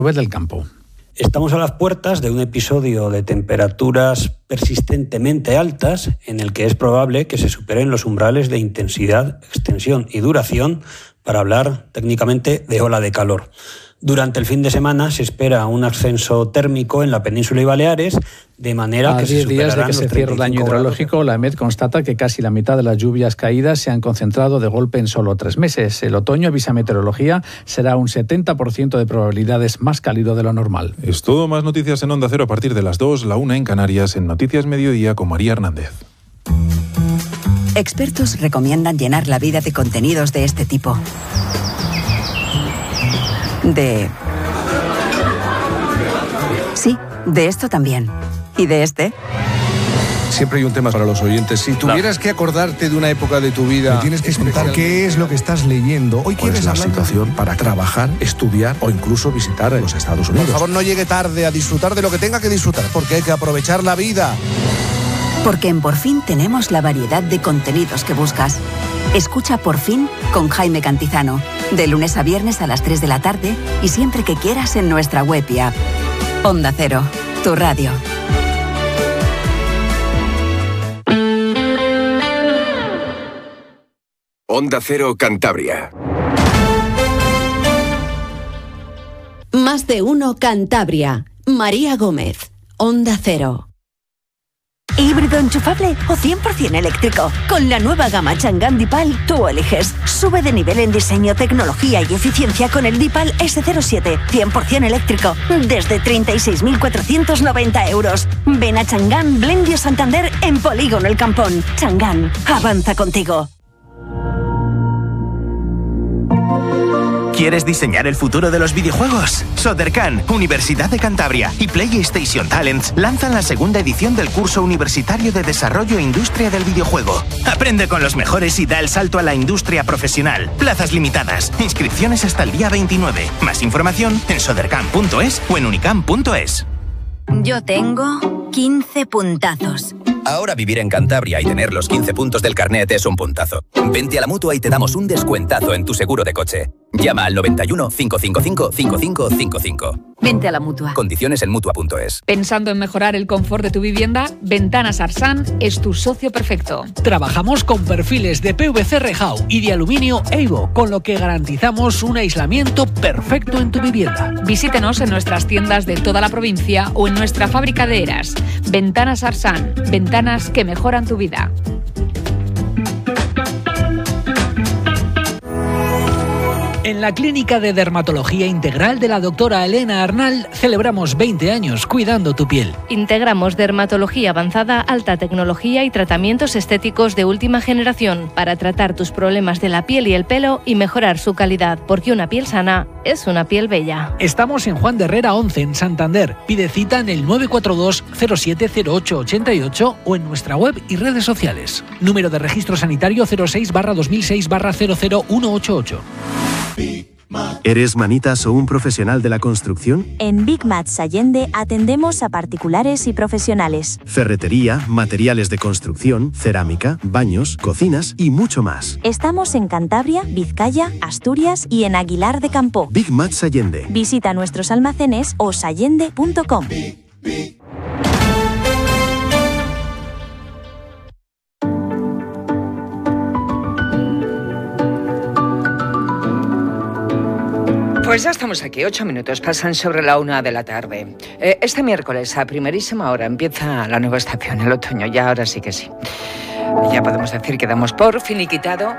del campo. Estamos a las puertas de un episodio de temperaturas persistentemente altas en el que es probable que se superen los umbrales de intensidad, extensión y duración para hablar técnicamente de ola de calor. Durante el fin de semana se espera un ascenso térmico en la península y Baleares, de manera que se superarán días de que se cierre el año hidrológico, la EMET constata que casi la mitad de las lluvias caídas se han concentrado de golpe en solo 3 meses. El otoño, avisa Meteorología, será un 70% de probabilidades más cálido de lo normal. Es todo. Más noticias en Onda Cero a partir de las 2, la 1 en Canarias, en Noticias Mediodía con María Hernández. Expertos recomiendan llenar la vida de contenidos de este tipo. Sí, de esto también. ¿Y de este? Siempre hay un tema para los oyentes. Si tuvieras que acordarte de una época de tu vida... Me tienes que contar qué es lo que estás leyendo. Hoy quieres la hablar situación para trabajar, estudiar o incluso visitar los Estados Unidos. Por favor, no llegue tarde a disfrutar de lo que tenga que disfrutar, porque hay que aprovechar la vida. Porque en Por Fin tenemos la variedad de contenidos que buscas. Escucha Por Fin con Jaime Cantizano, de lunes a viernes a las 3 de la tarde y siempre que quieras en nuestra web y app. Onda Cero, tu radio. Onda Cero Cantabria. Más de uno Cantabria. María Gómez, Onda Cero. ¿Híbrido enchufable o 100% eléctrico? Con la nueva gama Chang'an Dipal, tú eliges. Sube de nivel en diseño, tecnología y eficiencia con el Dipal S07, 100% eléctrico, desde 36.490 euros. Ven a Chang'an Blendio Santander en Polígono El Campón. Chang'an, avanza contigo. ¿Quieres diseñar el futuro de los videojuegos? Sodercan, Universidad de Cantabria y PlayStation Talents lanzan la segunda edición del curso universitario de Desarrollo e Industria del Videojuego. Aprende con los mejores y da el salto a la industria profesional. Plazas limitadas. Inscripciones hasta el día 29. Más información en sodercan.es o en unicam.es. Yo tengo 15 puntazos. Ahora vivir en Cantabria y tener los 15 puntos del carnet es un puntazo. Vente a la Mutua y te damos un descuentazo en tu seguro de coche. Llama al 91 555 5555. Vente a la Mutua. Condiciones en Mutua.es. Pensando en mejorar el confort de tu vivienda, Ventanas Arsan es tu socio perfecto. Trabajamos con perfiles de PVC Rejau y de aluminio Evo, con lo que garantizamos un aislamiento perfecto en tu vivienda. Visítenos en nuestras tiendas de toda la provincia o en nuestra fábrica de Eras. Ventanas Arsan, ventanas que mejoran tu vida. En la Clínica de Dermatología Integral de la doctora Elena Arnal celebramos 20 años cuidando tu piel. Integramos dermatología avanzada, alta tecnología y tratamientos estéticos de última generación para tratar tus problemas de la piel y el pelo y mejorar su calidad, porque una piel sana es una piel bella. Estamos en Juan de Herrera 11 en Santander. Pide cita en el 942 070888 o en nuestra web y redes sociales. Número de registro sanitario 06/2006/00188. ¿Eres manitas o un profesional de la construcción? En Big Mats Allende atendemos a particulares y profesionales. Ferretería, materiales de construcción, cerámica, baños, cocinas y mucho más. Estamos en Cantabria, Vizcaya, Asturias y en Aguilar de Campo. Big Mats Allende. Visita nuestros almacenes o sallende.com. Pues ya estamos aquí, 8 minutos pasan sobre la 1 de la tarde. Este miércoles a primerísima hora empieza la nueva estación, el otoño, ya ahora sí que sí. Ya podemos decir que damos por finiquitado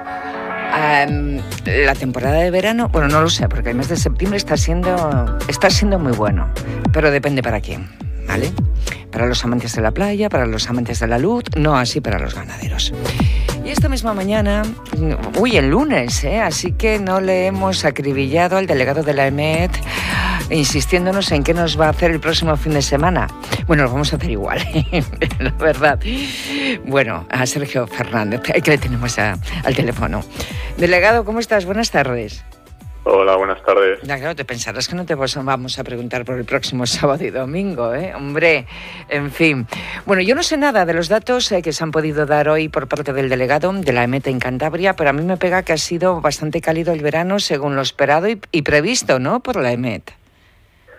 la temporada de verano. Bueno, no lo sé, porque el mes de septiembre está siendo muy bueno, pero depende para quién, ¿vale? Para los amantes de la playa, para los amantes de la luz, no así para los ganaderos. Y esta misma mañana, el lunes, así que no le hemos acribillado al delegado de la EMET insistiéndonos en qué nos va a hacer el próximo fin de semana. Bueno, lo vamos a hacer igual, la verdad. Bueno, a Sergio Fernández, que le tenemos al teléfono. Delegado, ¿cómo estás? Buenas tardes. Hola, buenas tardes. Ya, claro, te pensarás que no te vamos a preguntar por el próximo sábado y domingo, ¿eh? Hombre, en fin. Bueno, yo no sé nada de los datos que se han podido dar hoy por parte del delegado de la EMET en Cantabria, pero a mí me pega que ha sido bastante cálido el verano según lo esperado y previsto, ¿no?, por la EMET.